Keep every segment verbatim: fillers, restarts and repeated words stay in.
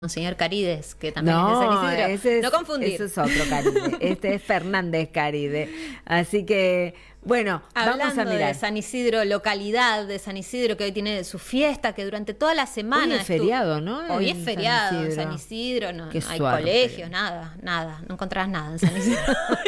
Señor Carides, que también es de No, San Isidro. ese es, No confundir. ese es otro Caride. Este es Fernández Caride. Así que, bueno, Hablando vamos a mirar. de San Isidro, localidad de San Isidro, que hoy tiene su fiesta, que durante toda la semana... Hoy es feriado, ¿no? Hoy En es feriado San en Isidro. San Isidro, no, Qué no hay suerte. colegios, nada, nada, no encontrás nada en San Isidro.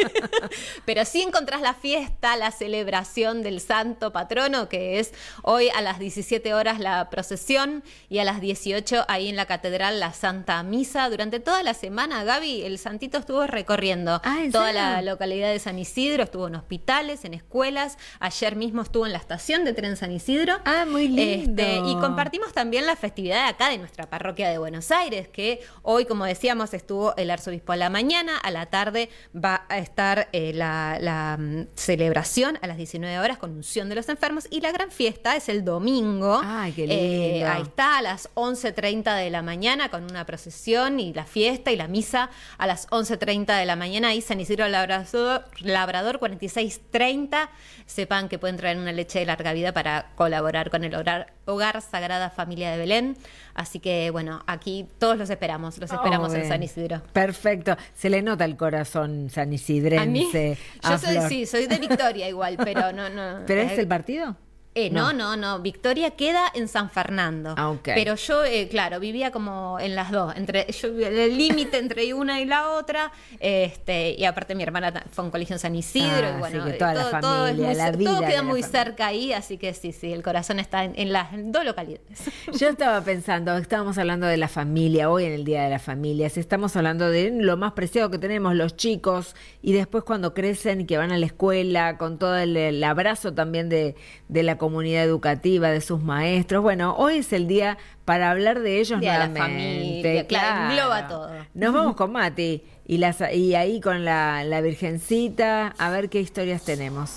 Pero sí encontrás la fiesta, la celebración del santo patrono, que es hoy a las diecisiete horas la procesión y a las dieciocho ahí en la catedral la Santa Misa. Durante toda la semana, Gaby, el santito estuvo recorriendo Ah, ¿en toda serio? la localidad de San Isidro, estuvo en hospitales, en escuelas, ayer mismo estuvo en la estación de tren San Isidro. Ah, muy lindo. Este, y compartimos también la festividad de acá de nuestra parroquia de Buenos Aires, que hoy, como decíamos, estuvo el arzobispo a la mañana, a la tarde va a estar eh, la, la mm, celebración a las diecinueve horas con unción de los enfermos, y la gran fiesta es el domingo. Ay, qué Eh, lindo. ahí está, a las once treinta de la mañana con una procesión y la fiesta y la misa a las once treinta de la mañana, ahí San Isidro Labrador, Labrador cuarenta y seis treinta. Sepan que pueden traer una leche de larga vida para colaborar con el hogar, hogar Sagrada Familia de Belén. Así que, bueno, aquí todos los esperamos, los esperamos Oh, en bien. San Isidro. Perfecto. Se le nota el corazón sanisidrense. A mí, a yo soy, Flor. sí, soy de Victoria igual, pero no, no. ¿Pero es eh, el partido? Eh, no, no, no. Victoria queda en San Fernando. Ah, ok. Pero yo, eh, claro, vivía como en las dos, entre yo vivía en el límite entre una y la otra. Este, y aparte mi hermana ta- fue a un colegio en San Isidro. Ah, y bueno, así que eh, toda la todo, todo es familia, muy la cer- vida todo de queda la muy familia. cerca ahí, así que sí, sí, el corazón está en, en las dos localidades. Yo estaba pensando, estábamos hablando de la familia, hoy en el Día de las Familias, estamos hablando de lo más preciado que tenemos, los chicos, y después cuando crecen y que van a la escuela, con todo el, el abrazo también de, de la comunidad educativa, de sus maestros. Bueno, hoy es el día para hablar de ellos Día de la nuevamente. familia, claro, engloba todo. Nos vamos con Mati, y, las, y ahí con la, la Virgencita, a ver qué historias tenemos.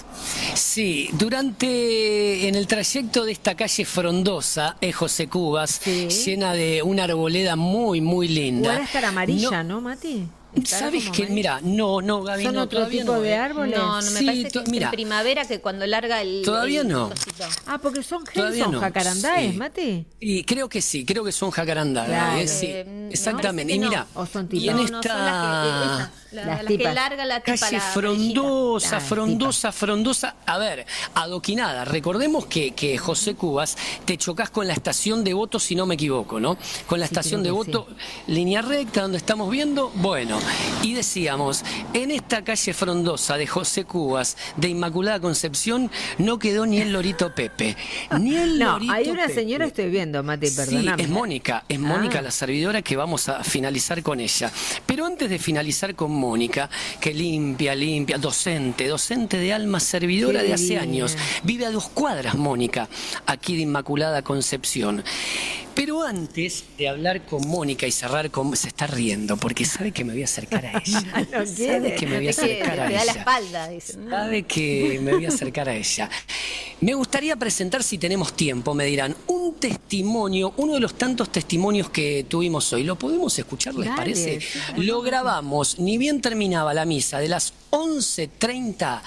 Sí, durante en el trayecto de esta calle frondosa, es José Cubas, Sí. llena de una arboleda muy, muy linda. Igual estar amarilla, ¿no, Mati? Estará ¿Sabes como qué? amarilla. Mira, no, no, Gaby, ¿Son no, otro todavía tipo no, de ¿eh? árboles? No, no me Sí, parece to- que es mira. en primavera que cuando larga el. Todavía el no. cosito. Ah, porque son, Todavía son no. jacarandáes, Sí. Mati. Y creo que sí, creo que son jacarandá, Claro. Gaby, ¿eh? Sí, Eh, me exactamente. parece Y que mira, no. O son y tipas. en No, esta no, son las que, eh, esas, la- Las las que tipas. larga la tipa, calle la frondosa, Ah, frondosa, frondosa. A ver, adoquinada. Recordemos que, que José Cubas, te chocas con la estación de Voto, si no me equivoco, ¿no? Con la Sí, estación de creo que Voto, línea recta, donde estamos viendo. Bueno, y decíamos, en esta calle frondosa de José Cubas, de Inmaculada Concepción, no quedó ni el Lorito Pepe. Ni el No, Lorito hay una Pepe. señora, estoy viendo, Mati, Sí, perdóname. es Mónica, es Mónica Ah. la servidora, que vamos a finalizar con ella. Pero antes de finalizar con Mónica, que limpia, limpia, docente, docente de alma, servidora Qué de hace divina. años. Vive a dos cuadras, Mónica, aquí de Inmaculada Concepción. Pero antes de hablar con Mónica y cerrar con... Se está riendo porque sabe que me voy a acercar a ella. No Sabe quiere. que me voy a Te, que- acercar a te da la ella. espalda, dicen. Sabe que me voy a acercar a ella. Me gustaría presentar, si tenemos tiempo, me dirán, un testimonio, uno de los tantos testimonios que tuvimos hoy. ¿Lo podemos escuchar, les Dale, parece? sí, Lo grabamos, ni bien terminaba la misa de las once treinta.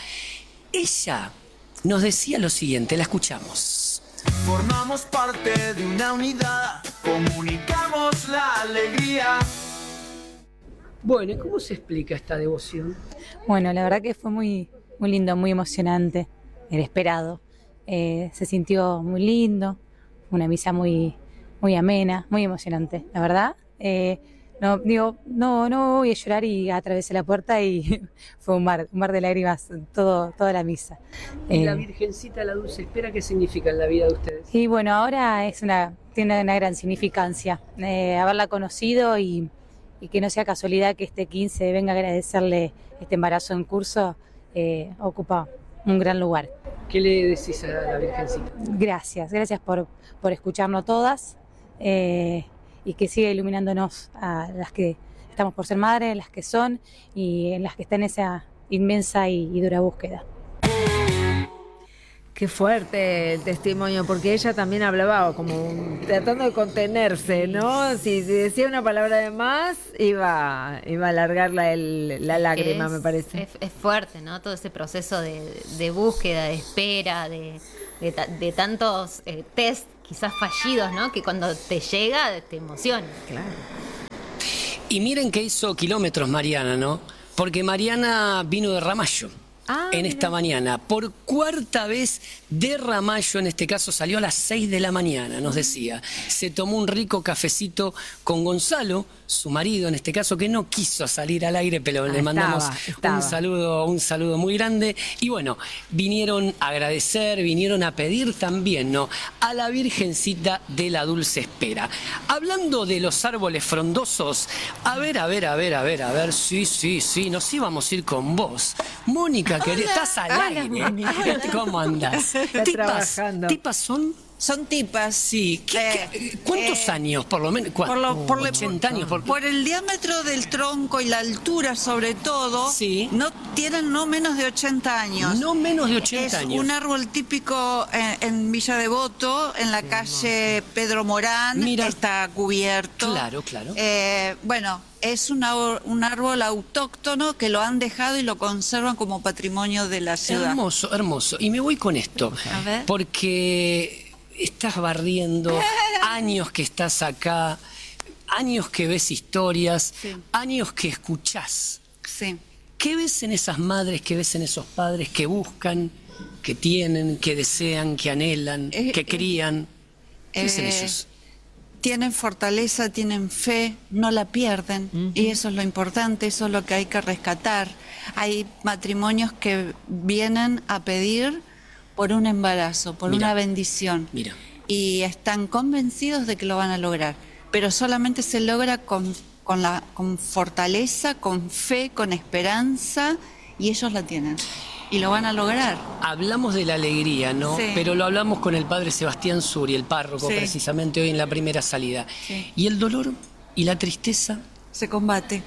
Ella nos decía lo siguiente, la escuchamos. Formamos parte de una unidad, comunicamos la alegría. Bueno, ¿y cómo se explica esta devoción? Bueno, la verdad que fue muy, muy lindo, muy emocionante, el esperado. Eh, se sintió muy lindo, una misa muy, muy amena, muy emocionante, la verdad. Eh, no, digo, no, no voy a llorar, y atravesé la puerta y fue un mar, un mar de lágrimas todo, toda la misa. ¿Y la Eh, Virgencita, la Dulce Espera, qué significa en la vida de ustedes? y bueno, ahora es una, tiene una gran significancia, eh, haberla conocido y, y que no sea casualidad que este quince venga a agradecerle este embarazo en curso, eh, ocupa un gran lugar. ¿Qué le decís a la Virgencita? Gracias, gracias por, por escucharnos todas, eh, y que siga iluminándonos a las que estamos por ser madres, las que son y en las que está en esa inmensa y, y dura búsqueda. Qué fuerte el testimonio, porque ella también hablaba como un- tratando de contenerse, ¿no? Si, si decía una palabra de más, iba, iba a alargar la, el- la lágrima, Es- me parece. Es, es fuerte, ¿no? Todo ese proceso de, de búsqueda, de espera, de, de, ta- de tantos eh, test quizás fallidos, ¿no? Que cuando te llega te emociona. Claro. Y miren que hizo kilómetros Mariana, ¿no? Porque Mariana vino de Ramallo. Ah, en mira. esta mañana, por cuarta vez de Ramallo, en este caso salió a las seis de la mañana, nos decía. Se tomó un rico cafecito con Gonzalo, su marido en este caso, que no quiso salir al aire, pero Ah, le mandamos estaba, estaba. un saludo, un saludo muy grande. Y bueno, vinieron a agradecer, vinieron a pedir también, ¿no?, a la Virgencita de la Dulce Espera. Hablando de los árboles frondosos, a ver, a ver, a ver, a ver, a ver, sí, sí, sí, nos íbamos a ir con vos. Mónica, querida, estás al Hola, aire. Mónica. ¿Cómo andás? Está ¿Tipas, trabajando. ¿Tipas son? Son tipas. Sí. ¿Qué- Eh, qué- ¿Cuántos eh, años, por lo menos? Por, lo- por, le- ochenta años. Por... por el diámetro del tronco y la altura sobre todo, Sí. no tienen no menos de ochenta años. No menos de ochenta es años. un árbol típico en, en Villa Devoto, en la calle Pedro Morán. Mira. Está cubierto. Claro, claro. Eh, bueno, es un árbol, un árbol autóctono que lo han dejado y lo conservan como patrimonio de la ciudad. Hermoso, hermoso. Y me voy con esto. A ver. Porque estás barriendo, años que estás acá, años que ves historias, Sí. años que escuchás. Sí. ¿Qué ves en esas madres, qué ves en esos padres que buscan, que tienen, que desean, que anhelan, Eh, que eh, crían? ¿Qué ves en eh, ellos? Tienen fortaleza, tienen fe, no la pierden. Y eso es lo importante, eso es lo que hay que rescatar. Hay matrimonios que vienen a pedir por un embarazo, por Mira. una bendición. Mira. Y están convencidos de que lo van a lograr. Pero solamente se logra con, con, la, con fortaleza, con fe, con esperanza, y ellos la tienen. Y lo van a lograr. Hablamos de la alegría, ¿no? Sí. Pero lo hablamos con el padre Sebastián Suri, el párroco, Sí. precisamente hoy en la primera salida. Sí. ¿Y el dolor y la tristeza? Se combate.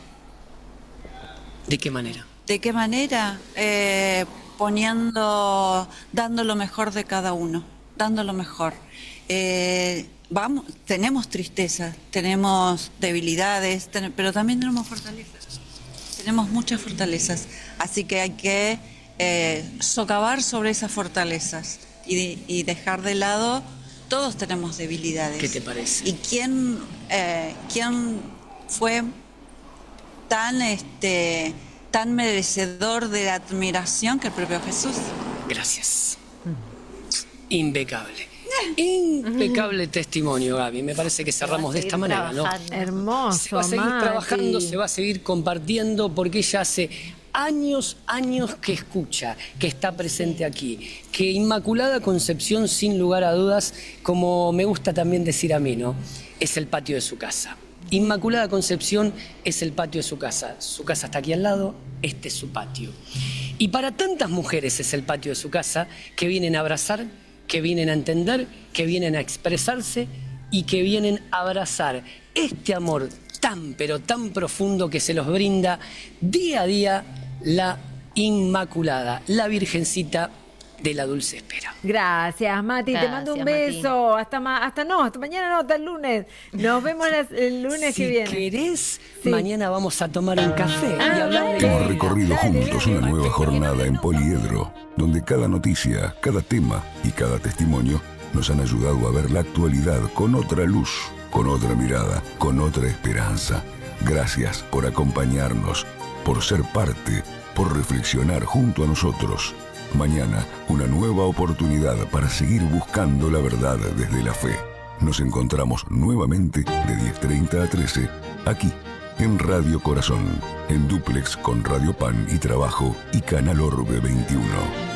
¿De qué manera? ¿De qué manera? Eh, poniendo, dando lo mejor de cada uno, dando lo mejor. Eh, vamos, tenemos tristeza, tenemos debilidades, ten- pero también tenemos fortalezas. Tenemos muchas fortalezas, así que hay que eh, socavar sobre esas fortalezas y, de- y dejar de lado. Todos tenemos debilidades. ¿Qué te parece? ¿Y quién, eh, quién fue tan este tan merecedor de la admiración que el propio Jesús? Gracias. Impecable. Impecable testimonio, Gaby. Me parece que cerramos de esta manera, ¿no? Hermoso, Se va a seguir Mati. trabajando, se va a seguir compartiendo, porque ella hace años, años que escucha, que está presente aquí, que Inmaculada Concepción, sin lugar a dudas, como me gusta también decir a mí, ¿no?, es el patio de su casa. Inmaculada Concepción es el patio de su casa. Su casa está aquí al lado, este es su patio. Y para tantas mujeres es el patio de su casa, que vienen a abrazar, que vienen a entender, que vienen a expresarse y que vienen a abrazar este amor tan, pero tan profundo que se los brinda día a día la Inmaculada, la Virgencita de la Dulce Espera. Gracias, Mati. Te Gracias, mando un Mati. beso. Hasta ma- hasta no, hasta mañana no, hasta el lunes. Nos vemos las- el lunes Si que viene. querés, Sí. mañana vamos a tomar un café Ah, y hablar de dale. Hemos recorrido Dale, juntos dale. una nueva jornada en Poliedro, donde cada noticia, cada tema y cada testimonio nos han ayudado a ver la actualidad con otra luz, con otra mirada, con otra esperanza. Gracias por acompañarnos, por ser parte, por reflexionar junto a nosotros. Mañana, una nueva oportunidad para seguir buscando la verdad desde la fe. Nos encontramos nuevamente de diez treinta a trece, aquí, en Radio Corazón, en dúplex con Radio Pan y Trabajo y Canal Orbe veintiuno.